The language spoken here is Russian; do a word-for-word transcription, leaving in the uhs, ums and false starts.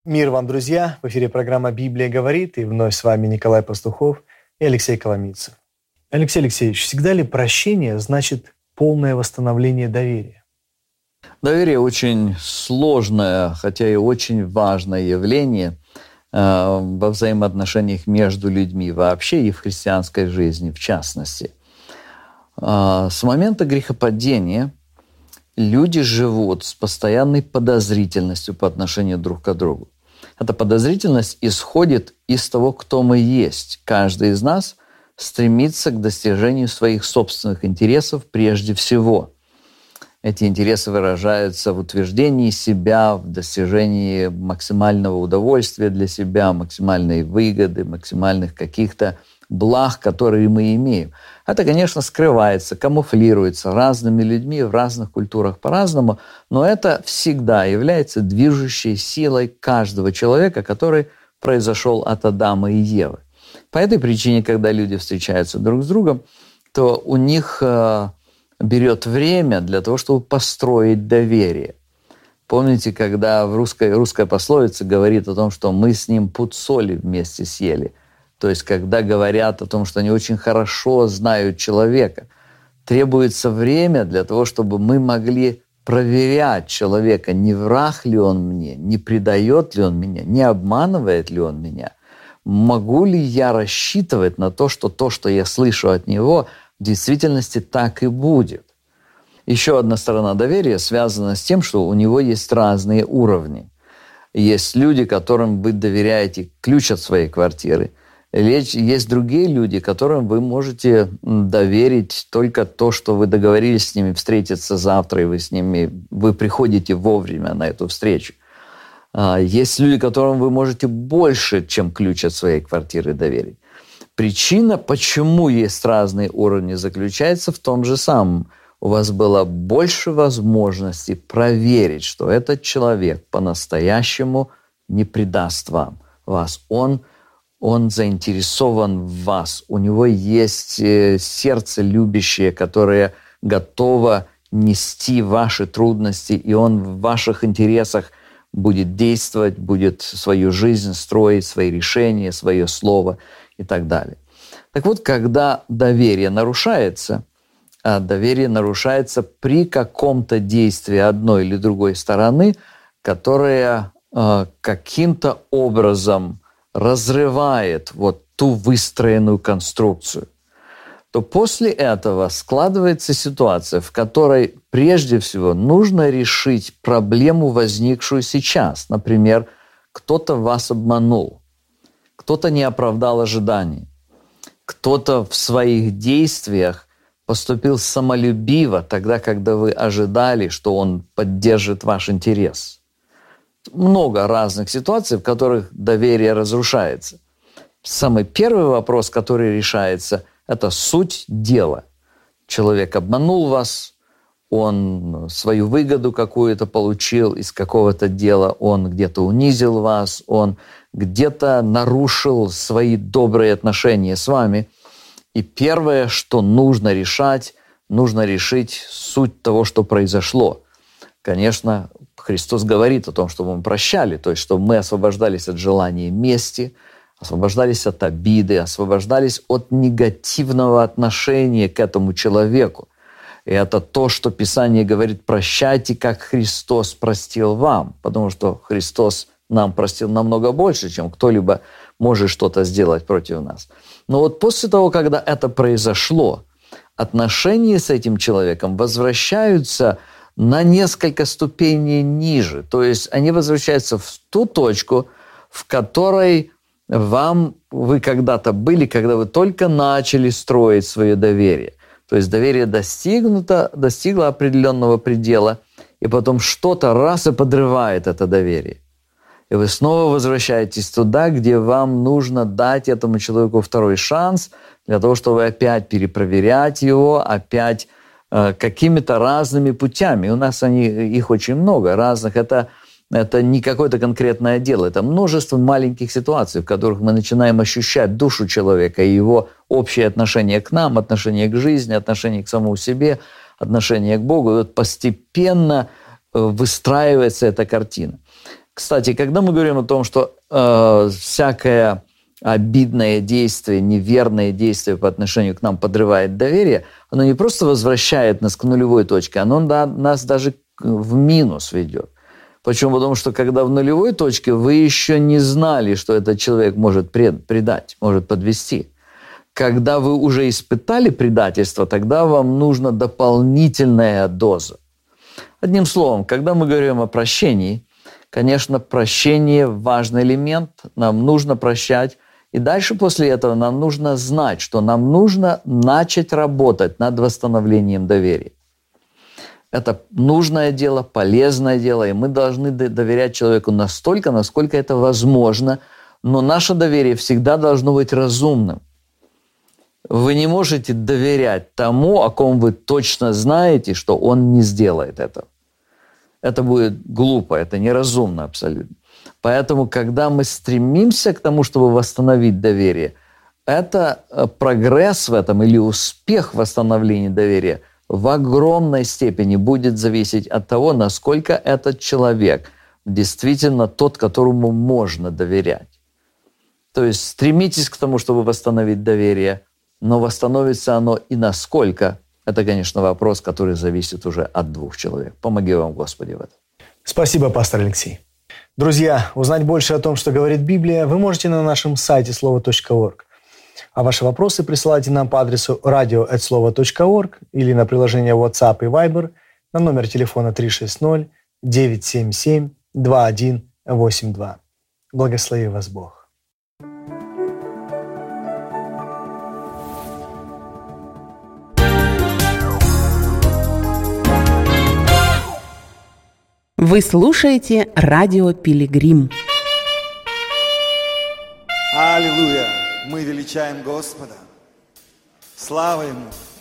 Мир вам, друзья! В эфире программа «Библия говорит», и вновь с вами Николай Пастухов и Алексей Коломийцев. Алексей Алексеевич, всегда ли прощение значит полное восстановление доверия? Доверие очень сложное, хотя и очень важное явление э, во взаимоотношениях между людьми вообще и в христианской жизни в частности. Э, с момента грехопадения люди живут с постоянной подозрительностью по отношению друг к другу. Эта подозрительность исходит из того, кто мы есть. Каждый из нас стремится к достижению своих собственных интересов прежде всего. Эти интересы выражаются в утверждении себя, в достижении максимального удовольствия для себя, максимальной выгоды, максимальных каких-то благ, которые мы имеем. Это, конечно, скрывается, камуфлируется разными людьми в разных культурах по-разному, но это всегда является движущей силой каждого человека, который произошел от Адама и Евы. По этой причине, когда люди встречаются друг с другом, то у них э, берет время для того, чтобы построить доверие. Помните, когда в русской, русская пословица говорит о том, что мы с ним пуд соли вместе съели? То есть, когда говорят о том, что они очень хорошо знают человека, требуется время для того, чтобы мы могли проверять человека, не враг ли он мне, не предает ли он меня, не обманывает ли он меня. Могу ли я рассчитывать на то, что то, что я слышу от него, в действительности так и будет? Еще одна сторона доверия связана с тем, что у него есть разные уровни. Есть люди, которым вы доверяете ключ от своей квартиры. Есть другие люди, которым вы можете доверить только то, что вы договорились с ними встретиться завтра, и вы с ними вы приходите вовремя на эту встречу. Есть люди, которым вы можете больше, чем ключ от своей квартиры, доверить. Причина, почему есть разные уровни, заключается в том же самом. У вас было больше возможностей проверить, что этот человек по-настоящему не предаст вам, вас. Он Он заинтересован в вас. У него есть сердце любящее, которое готово нести ваши трудности, и он в ваших интересах будет действовать, будет свою жизнь строить, свои решения, свое слово и так далее. Так вот, когда доверие нарушается, а доверие нарушается при каком-то действии одной или другой стороны, которое э, каким-то образом разрывает вот ту выстроенную конструкцию, то после этого складывается ситуация, в которой прежде всего нужно решить проблему, возникшую сейчас. Например, кто-то вас обманул, кто-то не оправдал ожиданий, кто-то в своих действиях поступил самолюбиво тогда, когда вы ожидали, что он поддержит ваш интерес. Много разных ситуаций, в которых доверие разрушается. Самый первый вопрос, который решается, это суть дела. Человек обманул вас, он свою выгоду какую-то получил из какого-то дела, он где-то унизил вас, он где-то нарушил свои добрые отношения с вами. И первое, что нужно решать, нужно решить суть того, что произошло. Конечно, Христос говорит о том, чтобы мы прощали, то есть, чтобы мы освобождались от желания мести, освобождались от обиды, освобождались от негативного отношения к этому человеку. И это то, что Писание говорит: прощайте, как Христос простил вам, потому что Христос нам простил намного больше, чем кто-либо может что-то сделать против нас. Но вот после того, когда это произошло, отношения с этим человеком возвращаются на несколько ступеней ниже. То есть они возвращаются в ту точку, в которой вам, вы когда-то были, когда вы только начали строить свое доверие. То есть доверие достигнуто, достигло определенного предела, и потом что-то раз и подрывает это доверие. И вы снова возвращаетесь туда, где вам нужно дать этому человеку второй шанс для того, чтобы опять перепроверять его, опять какими-то разными путями. У нас они, их очень много разных. Это, это не какое-то конкретное дело. Это множество маленьких ситуаций, в которых мы начинаем ощущать душу человека и его общее отношение к нам, отношение к жизни, отношение к самому себе, отношение к Богу. И вот постепенно выстраивается эта картина. Кстати, когда мы говорим о том, что э, всякое обидное действие, неверное действие по отношению к нам подрывает доверие, оно не просто возвращает нас к нулевой точке, оно да, нас даже в минус ведет. Почему? Потому что когда в нулевой точке вы еще не знали, что этот человек может предать, может подвести. Когда вы уже испытали предательство, тогда вам нужна дополнительная доза. Одним словом, когда мы говорим о прощении, конечно, прощение – важный элемент, нам нужно прощать. И дальше после этого нам нужно знать, что нам нужно начать работать над восстановлением доверия. Это нужное дело, полезное дело, и мы должны доверять человеку настолько, насколько это возможно, но наше доверие всегда должно быть разумным. Вы не можете доверять тому, о ком вы точно знаете, что он не сделает этого. Это будет глупо, это неразумно абсолютно. Поэтому, когда мы стремимся к тому, чтобы восстановить доверие, это прогресс в этом или успех в восстановлении доверия в огромной степени будет зависеть от того, насколько этот человек действительно тот, которому можно доверять. То есть стремитесь к тому, чтобы восстановить доверие, но восстановится оно и насколько, это, конечно, вопрос, который зависит уже от двух человек. Помоги вам, Господи, в этом. Спасибо, пастор Алексей. Друзья, узнать больше о том, что говорит Библия, вы можете на нашем сайте слово точка орг. А ваши вопросы присылайте нам по адресу радио эт слова точка орг или на приложение WhatsApp и Viber на номер телефона три шесть ноль девять семь семь два один восемь два. Благослови вас Бог. Вы слушаете радио Пилигрим. Аллилуйя! Мы величаем Господа. Слава Ему!